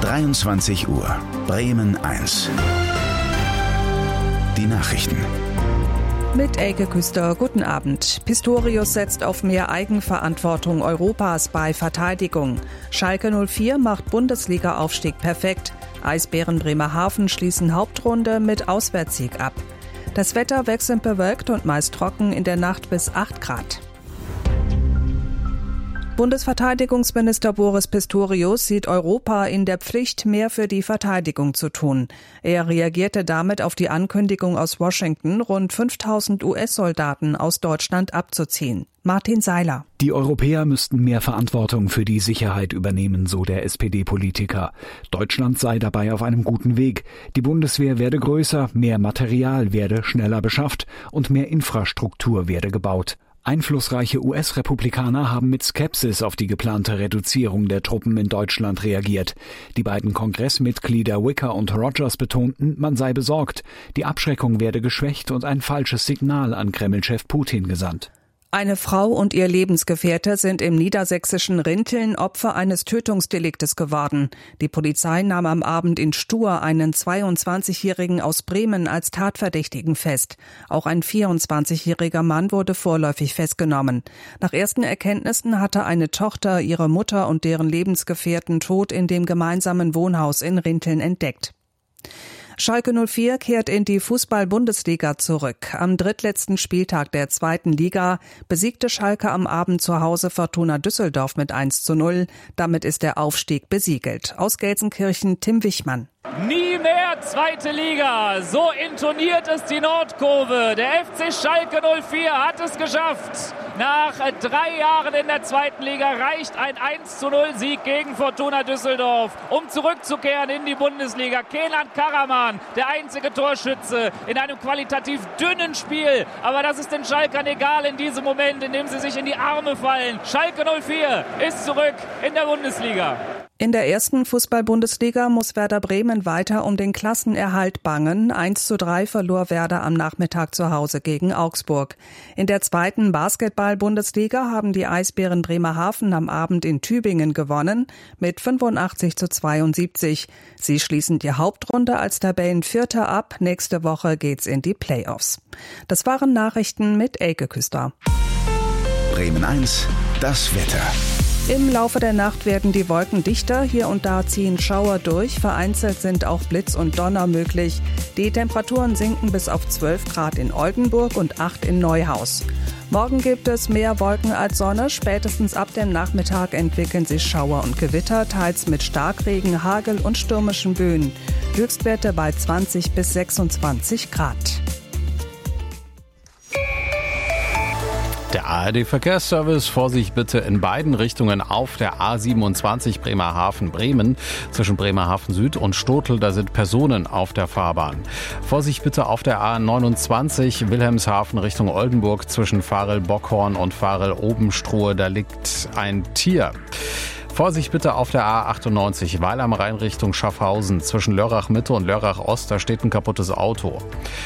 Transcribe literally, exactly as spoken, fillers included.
dreiundzwanzig Uhr, Bremen eins. Die Nachrichten. Mit Elke Küster, guten Abend. Pistorius setzt auf mehr Eigenverantwortung Europas bei Verteidigung. Schalke null vier macht Bundesliga-Aufstieg perfekt. Eisbären Bremerhaven schließen Hauptrunde mit Auswärtssieg ab. Das Wetter wechselnd bewölkt und meist trocken, in der Nacht bis acht Grad. Bundesverteidigungsminister Boris Pistorius sieht Europa in der Pflicht, mehr für die Verteidigung zu tun. Er reagierte damit auf die Ankündigung aus Washington, rund fünftausend U S-Soldaten aus Deutschland abzuziehen. Martin Seiler. Die Europäer müssten mehr Verantwortung für die Sicherheit übernehmen, so der S P D-Politiker. Deutschland sei dabei auf einem guten Weg. Die Bundeswehr werde größer, mehr Material werde schneller beschafft und mehr Infrastruktur werde gebaut. Einflussreiche U S-Republikaner haben mit Skepsis auf die geplante Reduzierung der Truppen in Deutschland reagiert. Die beiden Kongressmitglieder Wicker und Rogers betonten, man sei besorgt. Die Abschreckung werde geschwächt und ein falsches Signal an Kreml-Chef Putin gesandt. Eine Frau und ihr Lebensgefährte sind im niedersächsischen Rinteln Opfer eines Tötungsdeliktes geworden. Die Polizei nahm am Abend in Stur einen zweiundzwanzigjährigen aus Bremen als Tatverdächtigen fest. Auch ein vierundzwanzigjähriger Mann wurde vorläufig festgenommen. Nach ersten Erkenntnissen hatte eine Tochter ihre Mutter und deren Lebensgefährten tot in dem gemeinsamen Wohnhaus in Rinteln entdeckt. Schalke null vier kehrt in die Fußball-Bundesliga zurück. Am drittletzten Spieltag der zweiten Liga besiegte Schalke am Abend zu Hause Fortuna Düsseldorf mit eins zu null. Damit ist der Aufstieg besiegelt. Aus Gelsenkirchen Tim Wichmann. Nie mehr zweite Liga. So intoniert es die Nordkurve. Der F C Schalke null vier hat es geschafft. Nach drei Jahren in der zweiten Liga reicht ein eins zu null Sieg gegen Fortuna Düsseldorf, um zurückzukehren in die Bundesliga. Kenan Karaman, der einzige Torschütze in einem qualitativ dünnen Spiel. Aber das ist den Schalkern egal in diesem Moment, in dem sie sich in die Arme fallen. Schalke null vier ist zurück in der Bundesliga. In der ersten Fußball-Bundesliga muss Werder Bremen weiter um den Klassenerhalt bangen. eins zu drei verlor Werder am Nachmittag zu Hause gegen Augsburg. In der zweiten Basketball-Bundesliga haben die Eisbären Bremerhaven am Abend in Tübingen gewonnen mit fünfundachtzig zu zweiundsiebzig. Sie schließen die Hauptrunde als Tabellenvierter ab. Nächste Woche geht's in die Playoffs. Das waren Nachrichten mit Elke Küster. Bremen eins, das Wetter. Im Laufe der Nacht werden die Wolken dichter, hier und da ziehen Schauer durch, vereinzelt sind auch Blitz und Donner möglich. Die Temperaturen sinken bis auf zwölf Grad in Oldenburg und acht in Neuhaus. Morgen gibt es mehr Wolken als Sonne, spätestens ab dem Nachmittag entwickeln sich Schauer und Gewitter, teils mit Starkregen, Hagel und stürmischen Böen. Höchstwerte bei zwanzig bis sechsundzwanzig Grad. Der A R D-Verkehrsservice, Vorsicht bitte in beiden Richtungen auf der A siebenundzwanzig Bremerhaven-Bremen. Zwischen Bremerhaven Süd und Stotel, da sind Personen auf der Fahrbahn. Vorsicht bitte auf der A neunundzwanzig Wilhelmshaven Richtung Oldenburg zwischen Varel-Bockhorn und Varel-Obenstruhe, da liegt ein Tier. Vorsicht bitte auf der A achtundneunzig Weil am Rhein Richtung Schaffhausen zwischen Lörrach Mitte und Lörrach Ost, da steht ein kaputtes Auto.